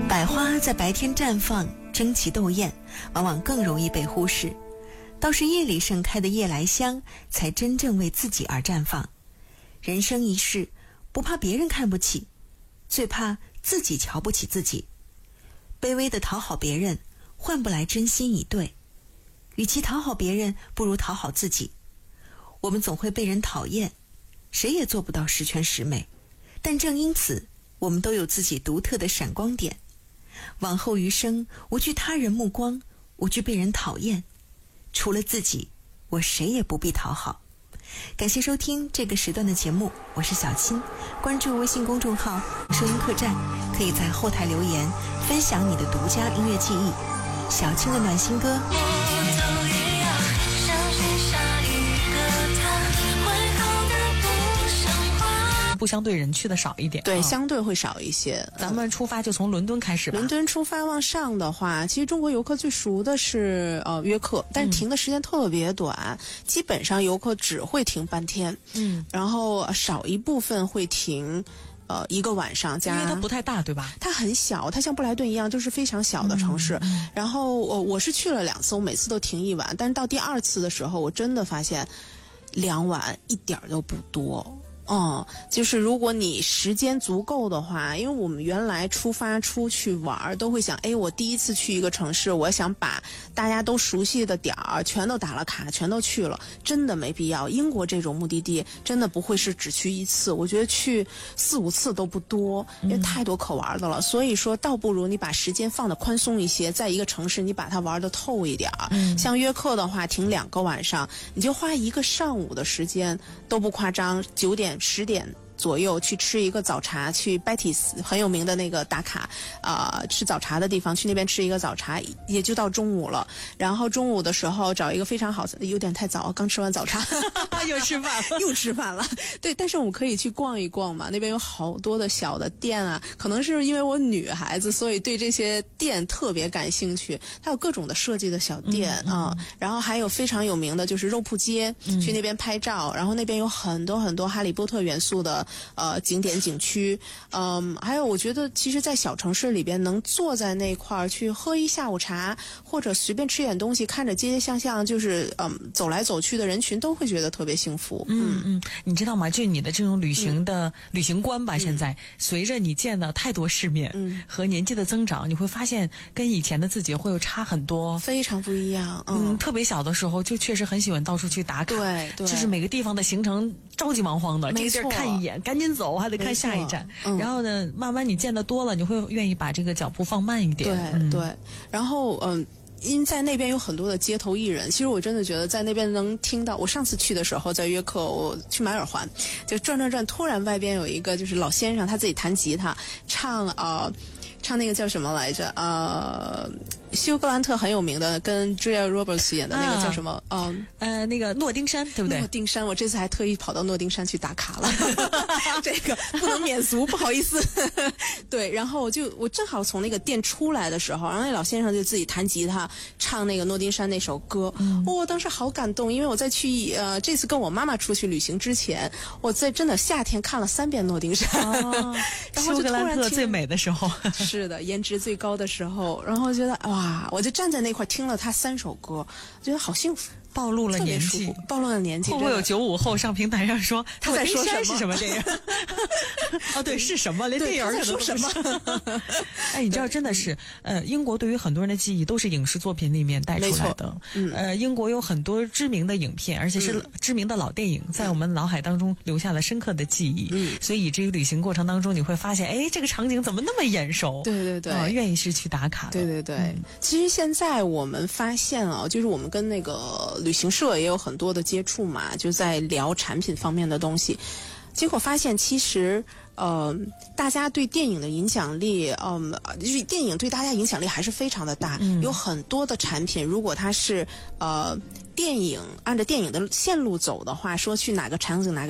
百花在白天绽放，争奇斗艳，往往更容易被忽视。倒是夜里盛开的夜来香，才真正为自己而绽放。人生一世，不怕别人看不起，最怕自己瞧不起自己。卑微的讨好别人，换不来真心以对。与其讨好别人，不如讨好自己。我们总会被人讨厌，谁也做不到十全十美，但正因此，我们都有自己独特的闪光点。往后余生，无惧他人目光，无惧被人讨厌，除了自己，我谁也不必讨好。感谢收听这个时段的节目，我是小青。关注微信公众号收音客栈，可以在后台留言分享你的独家音乐记忆。小青的暖心歌， 不相对人去的少一点， 对，相对会少一些。 咱们出发就从伦敦开始吧。 伦敦出发往上的话，其实中国游客最熟的是约克，但是停的时间特别短，基本上游客只会停半天，然后少一部分会停一个晚上加， 因为它不太大，对吧？ 它很小，它像布莱顿一样，就是非常小的城市。然后我是去了2次，我每次都停1晚，但是到第2次的时候，我真的发现2晚一点都不多。就是如果你时间足够的话，因为我们原来出发出去玩都会想，我第一次去一个城市，我想把大家都熟悉的点儿全都打了卡，全都去了，真的没必要。英国这种目的地真的不会是只去1次，我觉得去4、5次都不多，因为太多可玩的了。所以说倒不如你把时间放得宽松一些，在一个城市你把它玩得透一点儿。像约克的话停2个晚上，你就花1个上午的时间都不夸张，9点10点左右去吃一个早茶，去 Betty's 很有名的那个打卡吃早茶的地方，去那边吃一个早茶，也就到中午了。然后中午的时候找一个非常好，有点太早，刚吃完早茶又吃饭了又吃饭了。对，但是我们可以去逛一逛嘛，那边有好多的小的店啊，可能是因为我女孩子，所以对这些店特别感兴趣。它有各种的设计的小店然后还有非常有名的就是肉铺街，去那边拍照，然后那边有很多很多哈利波特元素的景点景区。还有我觉得其实在小城市里边能坐在那块儿去喝一下午茶，或者随便吃点东西，看着街街巷巷就是走来走去的人群，都会觉得特别幸福。 你知道吗，就你的这种旅行的旅行观吧，现在随着你见到太多世面和年纪的增长，你会发现跟以前的自己会有差很多， 非常不一样。 特别小的时候就确实很喜欢到处去打卡， 对， 就是每个地方的行程着急忙慌的，这个地儿看一眼赶紧走，还得看下一站。然后呢，慢慢你见得多了，你会愿意把这个脚步放慢一点。 对，然后因为在那边有很多的街头艺人，其实我真的觉得在那边能听到。我上次去的时候在约克，我去买耳环，就转，突然外边有一个就是老先生，他自己弹吉他唱那个叫什么来着？休格兰特很有名的，跟 Julia Roberts 演的那个叫什么？ 那个诺丁山，对不对？ 诺丁山，我这次还特意跑到诺丁山去打卡了，这个不能免俗，不好意思。对，然后我正好从那个店出来的时候，然后那老先生就自己弹吉他唱那个诺丁山那首歌，我当时好感动，因为我在去这次跟我妈妈出去旅行之前，我在真的夏天看了3遍诺丁山，然后就突然休格兰特最美的时候， 是的，颜值最高的时候，然后觉得哇，我就站在那块听了他3首歌，觉得好幸福。 暴露了年纪， 暴露了年纪。 会不会有95后上平台上说他在说什么？ 是什么电影？对，是什么？连电影在说什么？ 你知道，真的是英国对于很多人的记忆都是影视作品里面带出来的。英国有很多知名的影片，而且是知名的老电影，在我们脑海当中留下了深刻的记忆。所以以至于旅行过程当中，你会发现，这个场景怎么那么眼熟？ 对， 愿意是去打卡的。 对。其实现在我们发现就是我们跟那个旅行社也有很多的接触嘛，就在聊产品方面的东西。结果发现其实大家对电影的影响力就是电影对大家影响力还是非常的大。有很多的产品如果它是电影按照电影的线路走的话，说去哪个场景哪个